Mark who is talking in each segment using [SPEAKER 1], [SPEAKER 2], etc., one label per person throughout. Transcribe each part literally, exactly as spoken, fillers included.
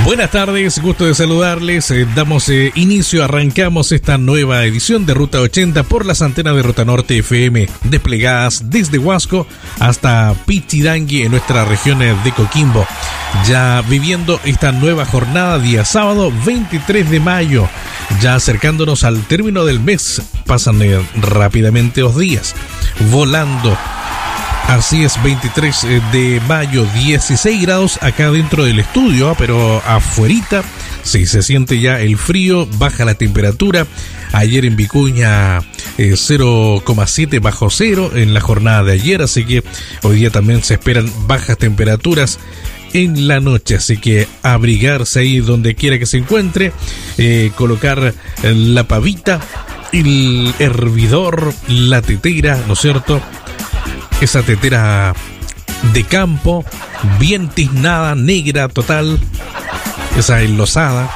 [SPEAKER 1] Buenas tardes, gusto de saludarles. Eh, damos eh, inicio, arrancamos esta nueva edición de Ruta ochenta por las antenas de Ruta Norte F M, desplegadas desde Huasco hasta Pichidangui en nuestra región de Coquimbo. Ya viviendo esta nueva jornada, día sábado veintitrés de mayo, ya acercándonos al término del mes. Pasan eh, rápidamente los días, volando. Así es, veintitrés de mayo, dieciséis grados acá dentro del estudio, pero afuerita sí se siente ya el frío, baja la temperatura. Ayer en Vicuña eh, cero coma siete bajo cero en la jornada de ayer, así que hoy día también se esperan bajas temperaturas en la noche, así que abrigarse ahí donde quiera que se encuentre, eh, colocar la pavita, el hervidor, la tetera, ¿no es cierto? Esa tetera de campo, bien tiznada, negra total, esa enlosada,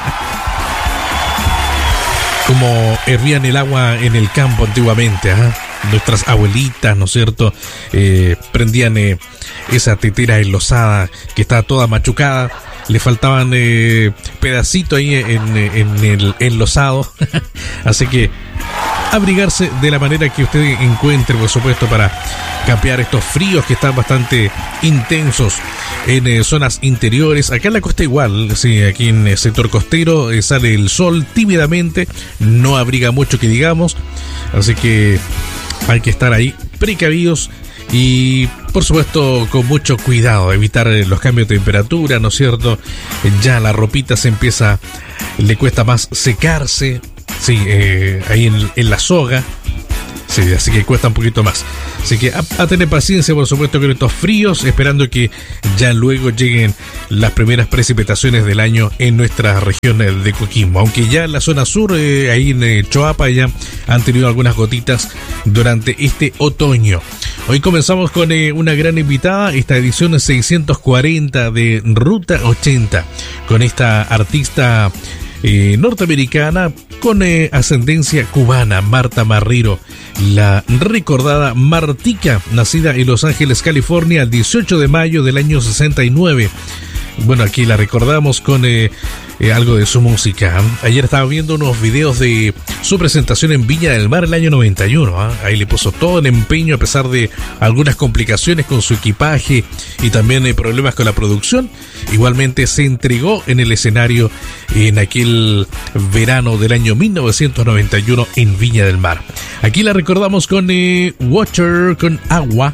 [SPEAKER 1] como hervían el agua en el campo antiguamente, ¿eh? Nuestras abuelitas, ¿no es cierto? Eh, prendían eh, esa tetera enlosada que está toda machucada, le faltaban eh, pedacitos ahí en, en el enlosado, así que abrigarse de la manera que usted encuentre, por supuesto, para campear estos fríos que están bastante intensos en eh, zonas interiores. Acá en la costa igual, sí, aquí en el sector costero eh, sale el sol tímidamente, no abriga mucho que digamos, así que hay que estar ahí precavidos y, por supuesto, con mucho cuidado, evitar los cambios de temperatura, ¿no es cierto? Ya la ropita se empieza, le cuesta más secarse. Sí, eh, ahí en, en la soga. Sí, así que cuesta un poquito más. Así que a, a tener paciencia, por supuesto, con estos fríos, esperando que ya luego lleguen las primeras precipitaciones del año en nuestra región de Coquimbo. Aunque ya en la zona sur, eh, ahí en eh, Choapa, ya han tenido algunas gotitas durante este otoño. Hoy comenzamos con eh, una gran invitada, esta edición seiscientos cuarenta de Ruta ochenta, con esta artista Eh, norteamericana con eh, ascendencia cubana, Marta Marrero, la recordada Martica, nacida en Los Ángeles, California, el dieciocho de mayo del año sesenta y nueve. Bueno, aquí la recordamos con eh, eh, algo de su música. Ayer estaba viendo unos videos de su presentación en Viña del Mar el año noventa y uno. ¿eh? Ahí le puso todo el empeño a pesar de algunas complicaciones con su equipaje y también eh, problemas con la producción. Igualmente se entregó en el escenario en aquel verano del año mil novecientos noventa y uno en Viña del Mar. Aquí la recordamos con eh, Water, con agua,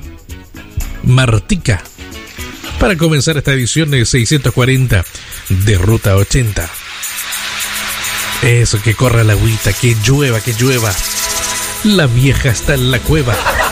[SPEAKER 1] Martica, para comenzar esta edición de seiscientos cuarenta de Ruta ochenta. Eso, que corra la agüita, que llueva, que llueva. La vieja está en la cueva.